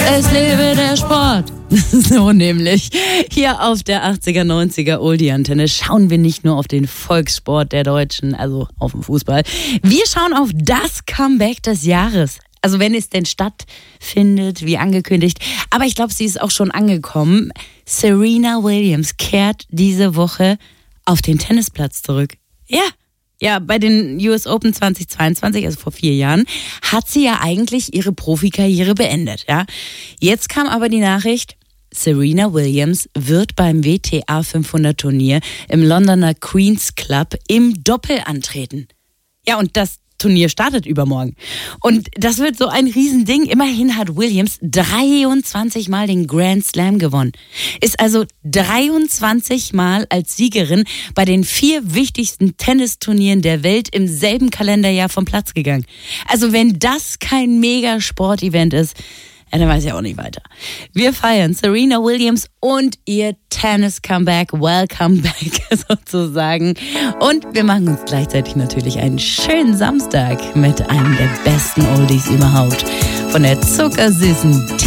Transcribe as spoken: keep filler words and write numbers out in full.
Es lebe der Sport. So nämlich. Hier auf der achtziger, neunziger Oldie-Antenne schauen wir nicht nur auf den Volkssport der Deutschen, also auf den Fußball. Wir schauen auf das Comeback des Jahres. Also wenn es denn stattfindet, wie angekündigt. Aber ich glaube, sie ist auch schon angekommen. Serena Williams kehrt diese Woche auf den Tennisplatz zurück. Ja. Ja, bei den U S Open zweitausendzweiundzwanzig, also vor vier Jahren, hat sie ja eigentlich ihre Profikarriere beendet. Ja. Jetzt kam aber die Nachricht, Serena Williams wird beim W T A fünfhundert Turnier im Londoner Queen's Club im Doppel antreten. Ja, und das Turnier startet übermorgen. Und das wird so ein Riesending. Immerhin hat Williams dreiundzwanzig Mal den Grand Slam gewonnen. Ist also dreiundzwanzig Mal als Siegerin bei den vier wichtigsten Tennisturnieren der Welt im selben Kalenderjahr vom Platz gegangen. Also wenn das kein Mega-Sport-Event ist, ja, dann weiß ich auch nicht weiter. Wir feiern Serena Williams und ihr Tennis-Comeback, Welcome back sozusagen. Und wir machen uns gleichzeitig natürlich einen schönen Samstag mit einem der besten Oldies überhaupt von der zuckersüßen